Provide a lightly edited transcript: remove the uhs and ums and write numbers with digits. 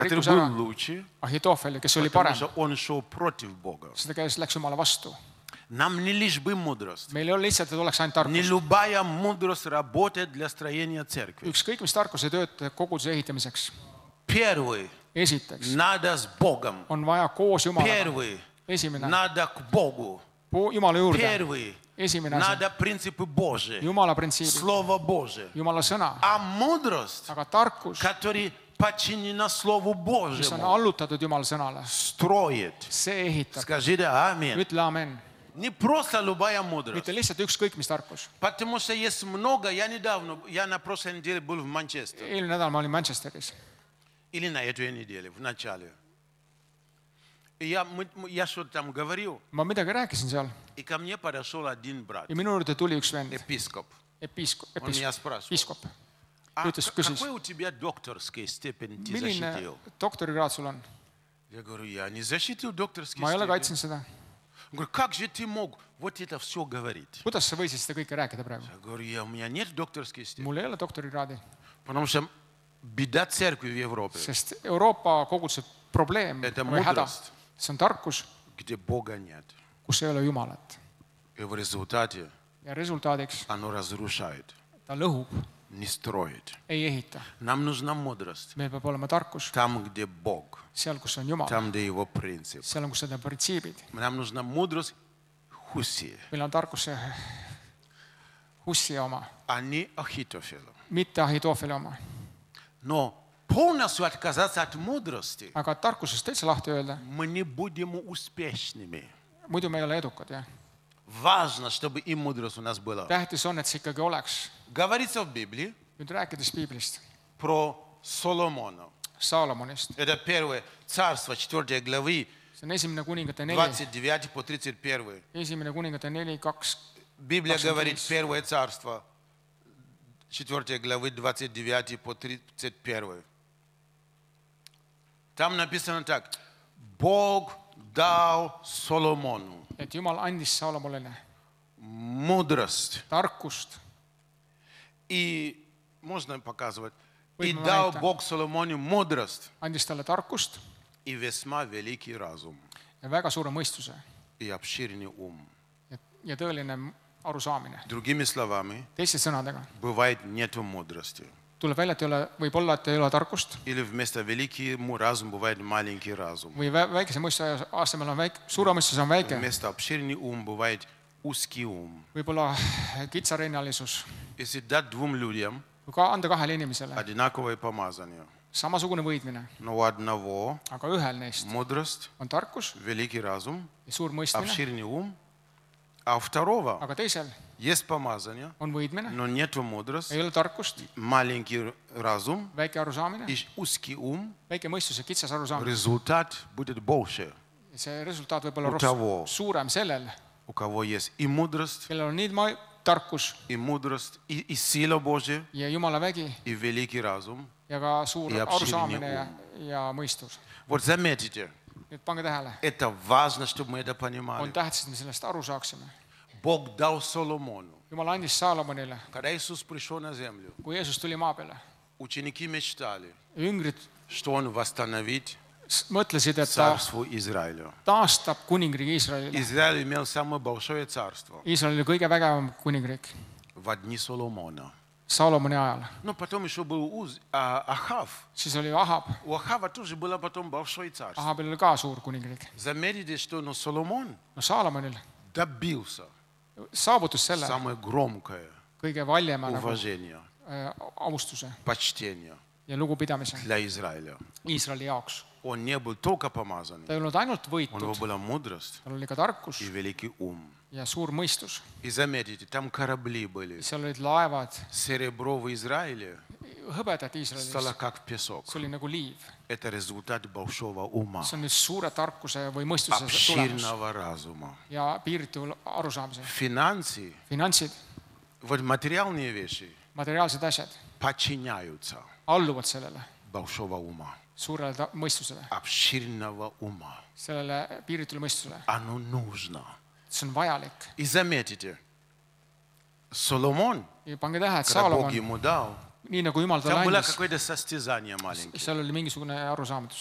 который был лучше, Ahitoofeli, kes oli потому parem, что он шел против Бога. seda kes läks Jumala vastu. Нам не лишь бы мудрость. Meil ei ole lihtsalt, et oleks ainult Не tarkus. любая мудрость работает для строения церкви. Ükskõik, mis tarkus ei tööta koguduse ehitamiseks. Первый, Esiteks надо с Богом. on vaja koos Jumalaga. Первый, Esimene, надо к Богу. Jumala juurde. Первый, Esimene asi, надо принципы Божьи, Jumala printsiibid, Слово Божие. Jumala sõna. А мудрость, Aga tarkus, которая подчинена Слову mis on Божьему, allutatud Jumala sõnale, строит. see ehitab. Скажите аминь. Ütle amen. Не просто любая мудрость. Mitte lihtsalt ükskõik, mis tarkus. Потому что есть много, я на прошлой неделе был в Манчестере. Eelmine nädal ma olin Manchesteris. Или на этой неделе, в начале. И я что-то там говорил, Ma midagi rääkisin seal и ко мне подошел один брат, ja minu juurde tuli üks vend, епископ. Он меня спрашивал, episkop. а Ütles, küsis, какой у тебя докторская степень ты milline защитил? doktorikraad sul on? Я говорю, я не защитил докторский Ma ei ole степень. kaitsnud seda. Он говорит, как же ты мог вот это все говорить? Kuidas sa võisid seda kõike rääkida praegu? Я говорю, у меня нет докторской степени. Mul ei ole doktorikraadi, Потому что беда церкви в Европе, sest Euroopa koguduse probleem это või häda, мудрость, see on tarkus, где Бога нет. kus ei ole Jumalat. И в результате Ja resultaadiks оно разрушает, ta lõhub, не строит. ei ehita. Нам нужна мудрость. Meil peab olema tarkus Там, где Бог, seal, kus on Jumal, там, где Его принцип. seal on, kus on ta printsiibid. Нам нужна мудрость Хусси, Meil on tarkus see Hussi oma, а не Ахитофела. mitte Ahitoofeli oma. Но полностью отказаться от мудрости, Aga tarkusest täitsa lahti öelda, мы не будем успешными. muidu me ei ole edukad, jah. Важно, чтобы и мудрость у нас была. Tähtis on, et see ikkagi oleks. Говорится в Библии Nüüd rääkides Piiblist, про Соломона. Saalomonist. Это первое царство, 4 главы, See on esimene kuningate 4, 29 по 31. esimene kuningate 4, 2. Библия 25. говорит первое царство, 4 главы, 29 по 31. Там написано так. Бог дал Соломону Et Jumal andis Saalomonile мудрость. tarkust. И можно показывать. Võib И ma дал näitan? Бог Соломону мудрость Andis talle tarkust и весьма великий разум ja väga suure mõistuse и обширный ум. ja tõeline arusaamine. Другими словами, Teiste sõnadega, бывает нету мудрости. tuleb välja, et ei ole, võib olla, et ei ole tarkust Или вместо великий разум бывает маленький разум. või väikese mõistuse asemel on väike, suure mõistuse on väike. Вместо обширный ум бывает узкий ум. Võib-olla kitsarinnalisus. Если дать двум людям Kui ka anda kahele inimesele одинаковое помазание, samasugune võidmine, но у одного aga ühel neist мудрость, on tarkus великий разум, ja suur mõistmine, обширный ум, а у второго aga teisel есть помазание, on võidmine, но нету мудрости, ei ole tarkust, маленький разум väike arusaamine, и узкий ум, väike mõistus ja kitsas arusaamine. результат будет больше. See resultaat võib olla Utavo. suurem sellel, У кого есть и мудрость, kellel on nii tarkus и мудрость, и сила Божья, ja Jumala vägi и великий разум. ja ka suur Ja arusaamine ja mõistus. Вот заметите, Nüüd pange tähele, это важно, чтобы мы это on понимали. tähtis, et me sellest aru saaksime. Бог дал Соломону. Jumal andis Saalomonile, Когда Иисус пришел на землю, kui Jeesus tuli maa peale. ученики мечтали, Jüngrid что Он восстановит mõtlesid, et ta царство Израиля. taastab kuningriigi Iisraelile. Израиль имел самое большое царство Iisrael oli kõige vägevam kuningriik в дни Соломона. Saalomoni ajal. Но потом еще был Ахав. Siis oli Ahab. У Ахава тоже было потом большое царство. Ahabil oli ka suur kuningriik. Заметите, что Соломон No Saalomonil добился saavutus selle самое громкое kõige valjema nagu, уважение, austuse почтение ja lugupidamise для Израиля. Iisraeli jaoks. Он не был только помазанный, Ta ei olnud ainult у него võitud, была мудрость tal oli ka tarkus и великий ум. ja suur mõistus. И заметите, там корабли были. Seal olid laevad, Серебро в Израиле hõbedat Iisraelis. стало как песок. See oli nagu liiv. Это результат большого ума, See on nüüd suure tarkuse või mõistuse tulemus обширного разума. ja piiritu arusaamise. Финансы, Finantsid, вот материальные вещи materiaalsed asjad подчиняются alluvad sellele большого ума, suurele mõistusele, обширного ума. sellele piiritule mõistusele. Оно нужно. See on vajalik. И заметите, Соломон, Ja pange tähe, et когда Бог Saalomon, ему дал, nii nagu Jumal Там talle было andis, какое-то состязание маленькое. seal oli mingisugune arusaamatus.